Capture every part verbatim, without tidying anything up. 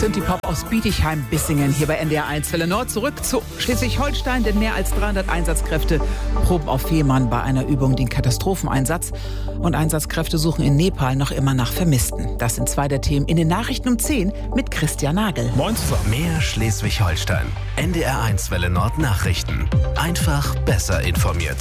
Synthie-Pop aus Bietigheim-Bissingen hier bei N D R eins Welle Nord. Zurück zu Schleswig-Holstein, denn mehr als dreihundert Einsatzkräfte proben auf Fehmarn bei einer Übung den Katastropheneinsatz. Und Einsatzkräfte suchen in Nepal noch immer nach Vermissten. Das sind zwei der Themen in den Nachrichten um zehn mit Christian Nagel. Moin zusammen. Mehr Schleswig-Holstein. N D R eins Welle Nord Nachrichten. Einfach besser informiert.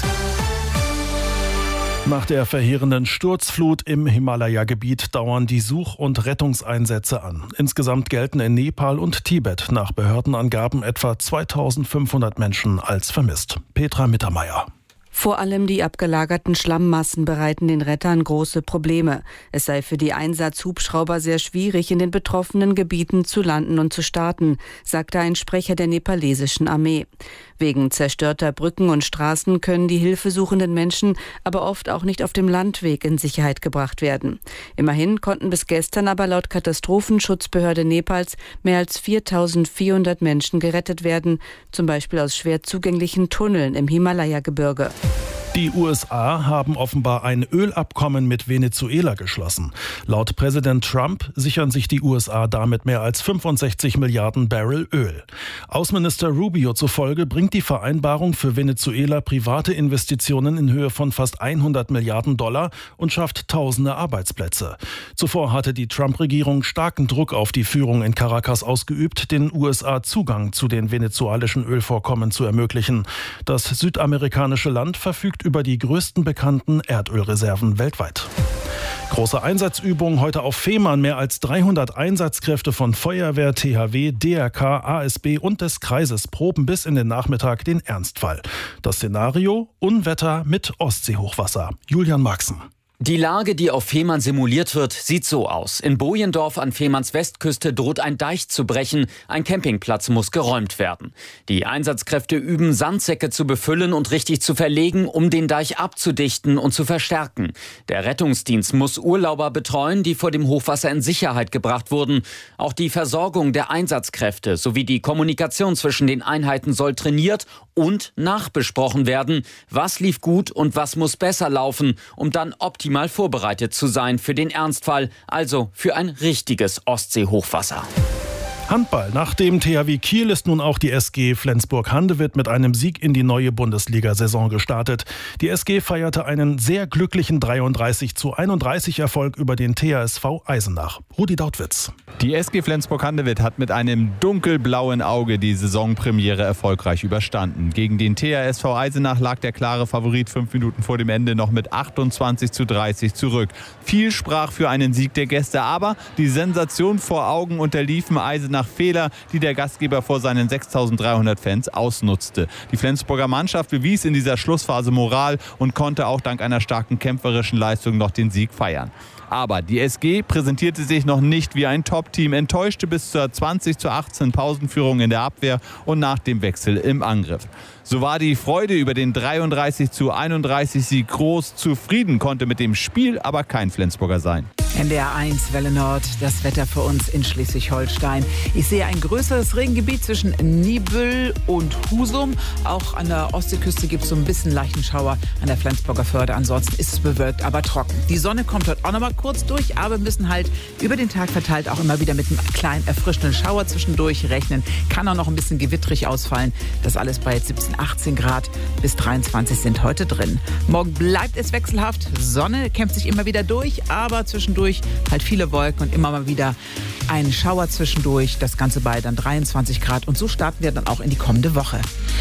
Nach der verheerenden Sturzflut im Himalaya-Gebiet dauern die Such- und Rettungseinsätze an. Insgesamt gelten in Nepal und Tibet nach Behördenangaben etwa zweitausendfünfhundert Menschen als vermisst. Petra Mittermeier. Vor allem die abgelagerten Schlammmassen bereiten den Rettern große Probleme. Es sei für die Einsatzhubschrauber sehr schwierig, in den betroffenen Gebieten zu landen und zu starten, sagte ein Sprecher der nepalesischen Armee. Wegen zerstörter Brücken und Straßen können die hilfesuchenden Menschen aber oft auch nicht auf dem Landweg in Sicherheit gebracht werden. Immerhin konnten bis gestern aber laut Katastrophenschutzbehörde Nepals mehr als viertausendvierhundert Menschen gerettet werden, zum Beispiel aus schwer zugänglichen Tunneln im Himalaya-Gebirge. Die U S A haben offenbar ein Ölabkommen mit Venezuela geschlossen. Laut Präsident Trump sichern sich die U S A damit mehr als fünfundsechzig Milliarden Barrel Öl. Außenminister Rubio zufolge bringt die Vereinbarung für Venezuela private Investitionen in Höhe von fast hundert Milliarden Dollar und schafft tausende Arbeitsplätze. Zuvor hatte die Trump-Regierung starken Druck auf die Führung in Caracas ausgeübt, den U S A Zugang zu den venezuelischen Ölvorkommen zu ermöglichen. Das südamerikanische Land verfügt über die größten bekannten Erdölreserven weltweit. Große Einsatzübung heute auf Fehmarn. Mehr als dreihundert Einsatzkräfte von Feuerwehr, T H W, D R K, A S B und des Kreises proben bis in den Nachmittag den Ernstfall. Das Szenario: Unwetter mit Ostseehochwasser. Julian Maxen. Die Lage, die auf Fehmarn simuliert wird, sieht so aus. In Bojendorf an Fehmarns Westküste droht ein Deich zu brechen. Ein Campingplatz muss geräumt werden. Die Einsatzkräfte üben, Sandsäcke zu befüllen und richtig zu verlegen, um den Deich abzudichten und zu verstärken. Der Rettungsdienst muss Urlauber betreuen, die vor dem Hochwasser in Sicherheit gebracht wurden. Auch die Versorgung der Einsatzkräfte sowie die Kommunikation zwischen den Einheiten soll trainiert und nachbesprochen werden. Was lief gut und was muss besser laufen, um dann optimal vorbereitet zu sein für den Ernstfall, also für ein richtiges Ostseehochwasser. Handball. Nach dem T H W Kiel ist nun auch die S G Flensburg-Handewitt mit einem Sieg in die neue Bundesliga-Saison gestartet. Die S G feierte einen sehr glücklichen dreiunddreißig zu einunddreißig Erfolg über den T H S V Eisenach. Rudi Dautwitz. Die S G Flensburg-Handewitt hat mit einem dunkelblauen Auge die Saisonpremiere erfolgreich überstanden. Gegen den T H S V Eisenach lag der klare Favorit fünf Minuten vor dem Ende noch mit achtundzwanzig zu dreißig zurück. Viel sprach für einen Sieg der Gäste, aber die Sensation vor Augen unterliefen Eisenach nach Fehler, die der Gastgeber vor seinen sechstausenddreihundert Fans ausnutzte. Die Flensburger Mannschaft bewies in dieser Schlussphase Moral und konnte auch dank einer starken kämpferischen Leistung noch den Sieg feiern. Aber die S G präsentierte sich noch nicht wie ein Top-Team, enttäuschte bis zur zwanzig zu achtzehn Pausenführung in der Abwehr und nach dem Wechsel im Angriff. So war die Freude über den dreiunddreißig zu einunddreißig Sieg groß. Zufrieden konnte mit dem Spiel aber kein Flensburger sein. N D R eins Welle Nord, das Wetter für uns in Schleswig-Holstein. Ich sehe ein größeres Regengebiet zwischen Nibel und Husum. Auch an der Ostseeküste gibt es so ein bisschen leichten Schauer an der Flensburger Förde. Ansonsten ist es bewölkt, aber trocken. Die Sonne kommt heute auch noch mal kurz durch, aber wir müssen halt über den Tag verteilt auch immer wieder mit einem kleinen erfrischenden Schauer zwischendurch rechnen. Kann auch noch ein bisschen gewittrig ausfallen. Das alles bei jetzt siebzehn, achtzehn Grad bis dreiundzwanzig sind heute drin. Morgen bleibt es wechselhaft. Sonne kämpft sich immer wieder durch, aber zwischendurch halt viele Wolken und immer mal wieder ein Schauer zwischendurch. Das Ganze bei dann dreiundzwanzig Grad. Und so starten wir dann auch in die kommende Woche.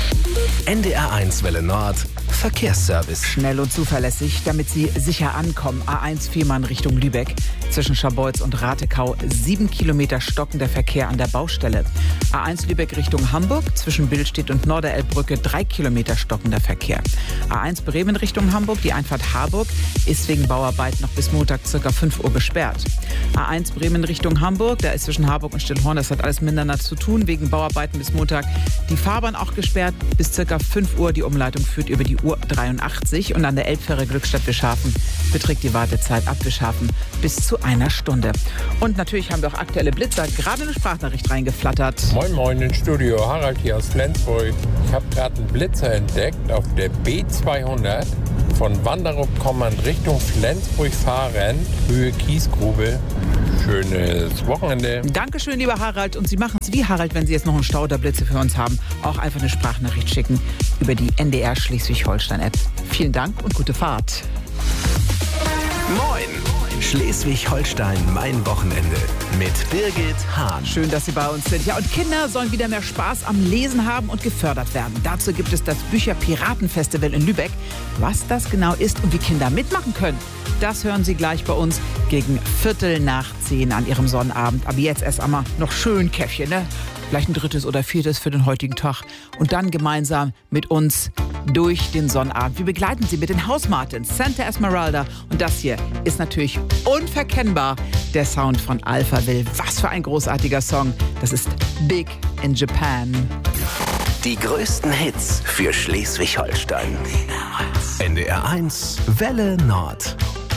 N D R eins Welle Nord Verkehrsservice. Schnell und zuverlässig, damit Sie sicher ankommen. A eins Fehmarn Richtung Lübeck. Zwischen Scharbeutz und Ratekau sieben Kilometer stockender Verkehr an der Baustelle. A eins Lübeck Richtung Hamburg. Zwischen Billstedt und Norderelbbrücke drei Kilometer stockender Verkehr. A eins Bremen Richtung Hamburg. Die Einfahrt Harburg ist wegen Bauarbeit noch bis Montag ca. fünf Uhr gesperrt. A eins Bremen Richtung Hamburg. Da ist zwischen Harburg und Stillhorn, das hat alles miteinander zu tun. Wegen Bauarbeiten bis Montag die Fahrbahn auch gesperrt. Bis ca. fünf Uhr. Die Umleitung führt über die U dreiundachtzig. Und an der Elbfähre Glückstadt-Bischhafen beträgt die Wartezeit ab Bischhafen bis zu einer Stunde. Und natürlich haben wir auch aktuelle Blitzer. Gerade eine Sprachnachricht reingeflattert. Moin Moin ins Studio, Harald hier aus Flensburg. Ich habe gerade einen Blitzer entdeckt auf der B zweihundert von Wanderup kommend Richtung Flensburg fahrend, Höhe Kiesgrube. schönes Wochenende. Dankeschön, lieber Harald. Und Sie machen es wie Harald, wenn Sie jetzt noch einen Stau oder Blitze für uns haben. Auch einfach eine Sprachnachricht schicken über die N D R Schleswig-Holstein-App. Vielen Dank und gute Fahrt. Moin! Schleswig-Holstein, mein Wochenende mit Birgit Hahn. Schön, dass Sie bei uns sind. Ja, und Kinder sollen wieder mehr Spaß am Lesen haben und gefördert werden. Dazu gibt es das Bücher-Piraten-Festival in Lübeck. Was das genau ist und wie Kinder mitmachen können, das hören Sie gleich bei uns gegen Viertel nach zehn an Ihrem Sonnabend. Aber jetzt erst einmal noch schön Käffchen, ne? Vielleicht ein drittes oder viertes für den heutigen Tag. Und dann gemeinsam mit uns durch den Sonnabend. Wir begleiten Sie mit den Hausmartins, Santa Esmeralda. Und das hier ist natürlich unverkennbar der Sound von Alphaville. Was für ein großartiger Song. Das ist Big in Japan. Die größten Hits für Schleswig-Holstein. N D R eins Welle Nord.